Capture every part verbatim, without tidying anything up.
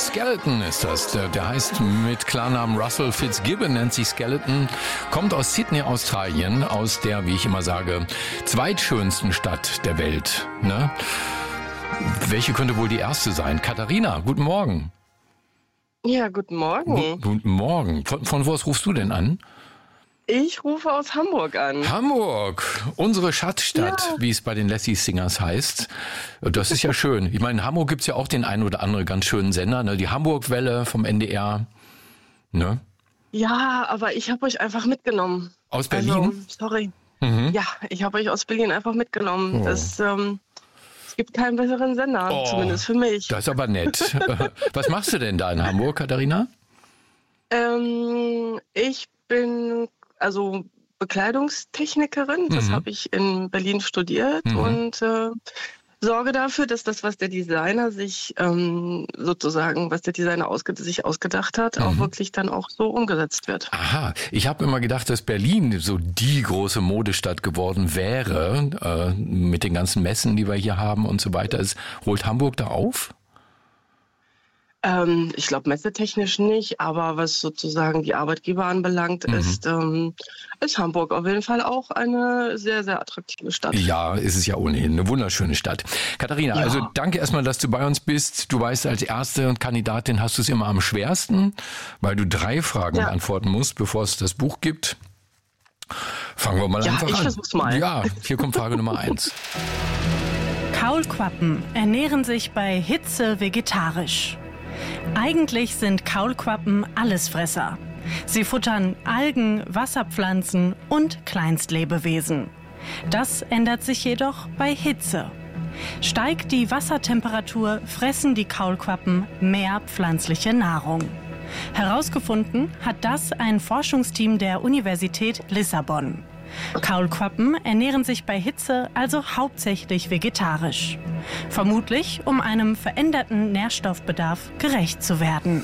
Skeleton ist das. Der, der heißt mit Klarnamen Russell Fitzgibbon, nennt sich Skeleton, kommt aus Sydney, Australien, aus der, wie ich immer sage, zweitschönsten Stadt der Welt. Ne? Welche könnte wohl die erste sein? Katharina, guten Morgen. Ja, guten Morgen. Gu- Guten Morgen. Von, von wo aus rufst du denn an? Ich rufe aus Hamburg an. Hamburg, unsere Schatzstadt, Ja. wie es bei den Lassie Singers heißt. Das ist ja schön. Ich meine, in Hamburg gibt's ja auch den einen oder anderen ganz schönen Sender, ne? Die Hamburg-Welle vom N D R. Ne? Ja, aber ich habe euch einfach mitgenommen. Aus Berlin? Also, sorry. Mhm. Ja, ich habe euch aus Berlin einfach mitgenommen. Oh. Das, ähm, es gibt keinen besseren Sender, Oh, zumindest für mich. Das ist aber nett. Was machst du denn da in Hamburg, Katharina? Ähm, ich bin also Bekleidungstechnikerin. Das Mhm. habe ich in Berlin studiert Mhm. und äh, sorge dafür, dass das, was der Designer sich ähm, sozusagen, was der Designer ausge sich ausgedacht hat, auch wirklich dann auch so umgesetzt wird. Aha, ich habe immer gedacht, dass Berlin so die große Modestadt geworden wäre, äh, mit den ganzen Messen, die wir hier haben und so weiter. Ist, holt Hamburg da auf? Ähm, ich glaube, messetechnisch nicht, aber was sozusagen die Arbeitgeber anbelangt, Mhm. ist, ähm, ist Hamburg auf jeden Fall auch eine sehr, sehr attraktive Stadt. Ja, ist es ja ohnehin. Eine wunderschöne Stadt. Katharina, Ja. also danke erstmal, dass du bei uns bist. Du weißt, als erste Kandidatin hast du es immer am schwersten, weil du drei Fragen Ja. beantworten musst, bevor es das Buch gibt. Fangen wir mal Ja, einfach ich an. versuch's mal. Ja, hier kommt Frage Nummer eins. Kaulquappen ernähren sich bei Hitze vegetarisch. Eigentlich sind Kaulquappen Allesfresser. Sie futtern Algen, Wasserpflanzen und Kleinstlebewesen. Das ändert sich jedoch bei Hitze. Steigt die Wassertemperatur, fressen die Kaulquappen mehr pflanzliche Nahrung. Herausgefunden hat das ein Forschungsteam der Universität Lissabon. Kaulquappen ernähren sich bei Hitze also hauptsächlich vegetarisch. Vermutlich, um einem veränderten Nährstoffbedarf gerecht zu werden.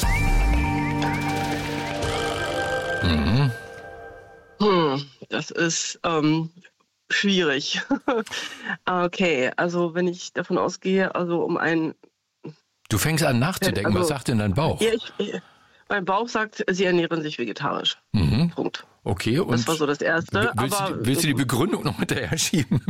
Hm, das ist ähm, schwierig. Okay, also wenn ich davon ausgehe, also um ein... Du fängst an nachzudenken. Also- Was sagt denn dein Bauch? Ja, ich, ich, mein Bauch sagt, sie ernähren sich vegetarisch. Mhm. Punkt. Okay, und Das war so das Erste. willst, aber du, willst du die Begründung noch hinterher schieben?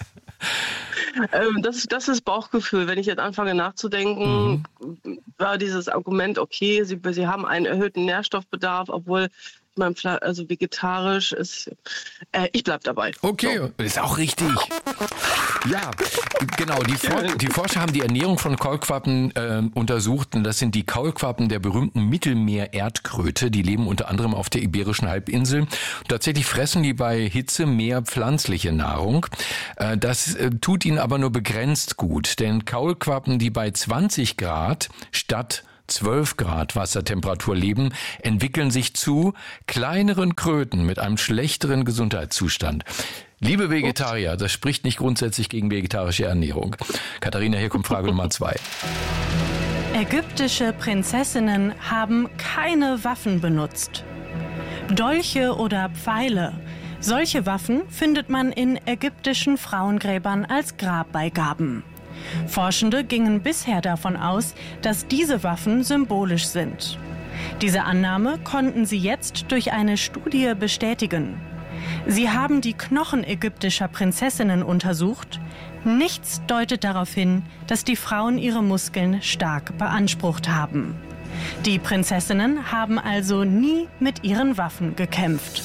ähm, das, das ist Bauchgefühl. Wenn ich jetzt anfange nachzudenken, Mhm. war dieses Argument, okay, sie, sie haben einen erhöhten Nährstoffbedarf, obwohl ich meine, Fle- also vegetarisch ist, äh, ich bleib dabei. Okay, ist auch richtig. Ja, genau. Die, For die Forscher haben die Ernährung von Kaulquappen äh, untersucht. Und das sind die Kaulquappen der berühmten Mittelmeer-Erdkröte. Die leben unter anderem auf der Iberischen Halbinsel. Und tatsächlich fressen die bei Hitze mehr pflanzliche Nahrung. Äh, das äh, tut ihnen aber nur begrenzt gut. Denn Kaulquappen, die bei zwanzig Grad statt zwölf Grad Wassertemperatur leben, entwickeln sich zu kleineren Kröten mit einem schlechteren Gesundheitszustand. Liebe Vegetarier, das spricht nicht grundsätzlich gegen vegetarische Ernährung. Katharina, hier kommt Frage Nummer zwei. Ägyptische Prinzessinnen haben keine Waffen benutzt. Dolche oder Pfeile. Solche Waffen findet man in ägyptischen Frauengräbern als Grabbeigaben. Forschende gingen bisher davon aus, dass diese Waffen symbolisch sind. Diese Annahme konnten sie jetzt durch eine Studie bestätigen. Sie haben die Knochen ägyptischer Prinzessinnen untersucht. Nichts deutet darauf hin, dass die Frauen ihre Muskeln stark beansprucht haben. Die Prinzessinnen haben also nie mit ihren Waffen gekämpft.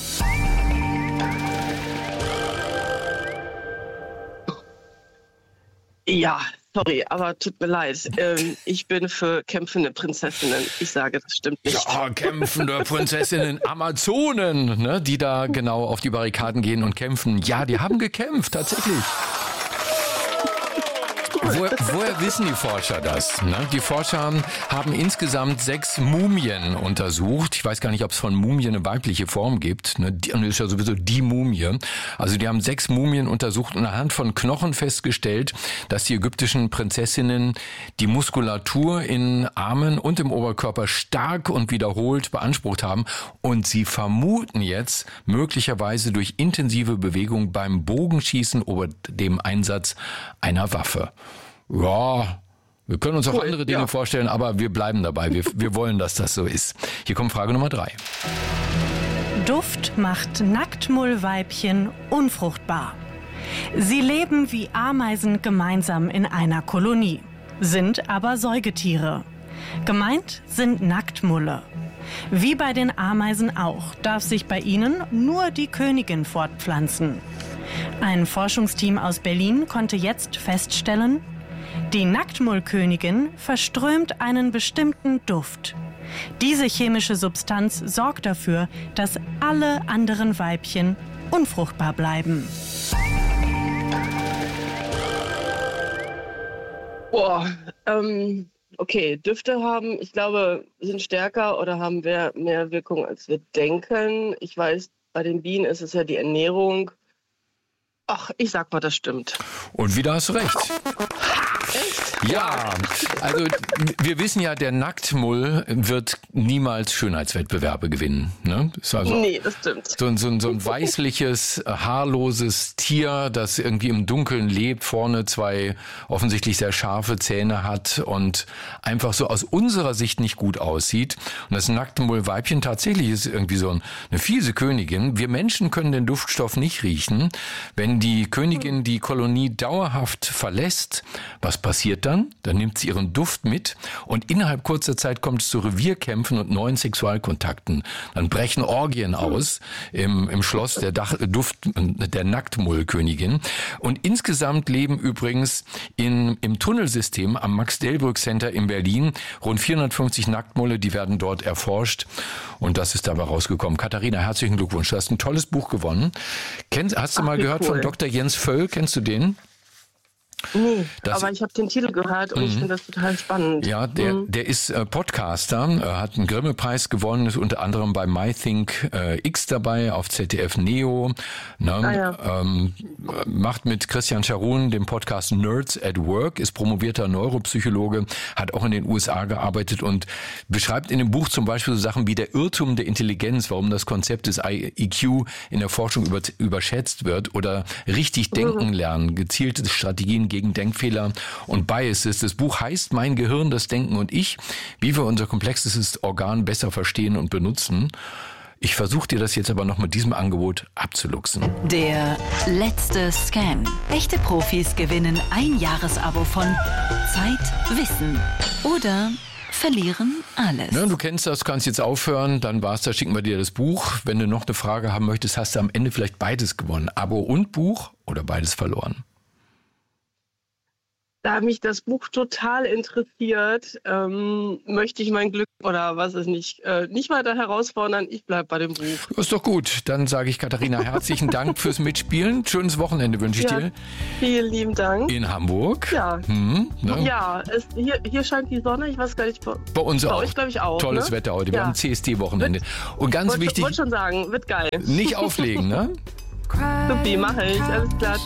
Ja, sorry, aber tut mir leid. Ähm, ich bin für kämpfende Prinzessinnen. Ich sage, das stimmt nicht. Ja, kämpfende Prinzessinnen, Amazonen, ne, die da genau auf die Barrikaden gehen und kämpfen. Ja, die haben gekämpft, tatsächlich. Woher, woher wissen die Forscher das? Ne? Die Forscher haben insgesamt sechs Mumien untersucht. Ich weiß gar nicht, ob es von Mumien eine weibliche Form gibt. Ne? Die das ist ja sowieso die Mumie. Also die haben sechs Mumien untersucht und anhand von Knochen festgestellt, dass die ägyptischen Prinzessinnen die Muskulatur in Armen und im Oberkörper stark und wiederholt beansprucht haben. Und sie vermuten jetzt möglicherweise durch intensive Bewegung beim Bogenschießen oder dem Einsatz einer Waffe. Ja, Wir können uns auch cool, andere Dinge ja. vorstellen, aber wir bleiben dabei. Wir, wir wollen, dass das so ist. Hier kommt Frage Nummer drei. Duft macht Nacktmullweibchen unfruchtbar. Sie leben wie Ameisen gemeinsam in einer Kolonie, sind aber Säugetiere. Gemeint sind Nacktmulle. Wie bei den Ameisen auch, darf sich bei ihnen nur die Königin fortpflanzen. Ein Forschungsteam aus Berlin konnte jetzt feststellen, die Nacktmullkönigin verströmt einen bestimmten Duft. Diese chemische Substanz sorgt dafür, dass alle anderen Weibchen unfruchtbar bleiben. Boah, ähm, okay, Düfte haben, ich glaube, sind stärker oder haben mehr, mehr Wirkung, als wir denken. Ich weiß, bei den Bienen ist es ja die Ernährung. Ach, ich sag mal, das stimmt. Und wieder hast du recht. Ja, also wir wissen ja, der Nacktmull wird niemals Schönheitswettbewerbe gewinnen. Ne? Ist also nee, das stimmt. So, so, so ein weißliches, haarloses Tier, das irgendwie im Dunkeln lebt, vorne zwei offensichtlich sehr scharfe Zähne hat und einfach so aus unserer Sicht nicht gut aussieht. Und das Nacktmullweibchen tatsächlich ist irgendwie so eine fiese Königin. Wir Menschen können den Duftstoff nicht riechen. Wenn die Königin die Kolonie dauerhaft verlässt, was passiert dann? Dann nimmt sie ihren Duft mit und innerhalb kurzer Zeit kommt es zu Revierkämpfen und neuen Sexualkontakten. Dann brechen Orgien aus im, im Schloss der Dach, Duft der Nacktmullkönigin. Und insgesamt leben übrigens in, im Tunnelsystem am Max-Delbrück-Center in Berlin rund vierhundertfünfzig Nacktmulle, die werden dort erforscht. Und das ist dabei rausgekommen. Katharina, herzlichen Glückwunsch. Du hast ein tolles Buch gewonnen. Kennst, hast du Ach, mal gehört cool. von Doktor Jens Völl? Kennst du den? Nee, Das- aber ich habe den Titel gehört und Mhm. ich finde das total spannend. Ja, der, Mhm. der ist äh, Podcaster, äh, hat einen Grimme-Preis gewonnen, ist unter anderem bei MyThink äh, X dabei, auf Z D F Neo. Ne? Ah, ja. ähm, macht mit Christian Scharun den Podcast Nerds at Work, ist promovierter Neuropsychologe, hat auch in den U S A gearbeitet und beschreibt in dem Buch zum Beispiel so Sachen wie der Irrtum der Intelligenz, warum das Konzept des I Q in der Forschung über, überschätzt wird oder richtig denken lernen, gezielte Strategien gegen Denkfehler und Biases. Das Buch heißt Mein Gehirn, das Denken und ich, wie wir unser komplexes Organ besser verstehen und benutzen. Ich versuche dir das jetzt aber noch mit diesem Angebot abzuluxen. Der letzte Scam. Echte Profis gewinnen ein Jahresabo von Zeit, Wissen oder verlieren alles. Ja, du kennst das, kannst jetzt aufhören, dann war's, da schicken wir dir das Buch. Wenn du noch eine Frage haben möchtest, hast du am Ende vielleicht beides gewonnen. Abo und Buch oder beides verloren. Da mich das Buch total interessiert, ähm, möchte ich mein Glück oder was ist nicht, äh, nicht weiter herausfordern. Ich bleibe bei dem Buch. Ist doch gut. Dann sage ich Katharina herzlichen Dank fürs Mitspielen. Schönes Wochenende wünsche ich Ja, dir. vielen lieben Dank. In Hamburg. Ja, Hm, ne? ja es, hier, hier scheint die Sonne. Ich weiß gar nicht, bei, Bei uns bei auch. euch glaube ich auch. Tolles ne? Wetter heute. Wir Ja. haben C S D-Wochenende. Und ganz Wollte wichtig, wollt schon sagen, wird geil. nicht auflegen, ne? Supi, mache ich. Alles klar.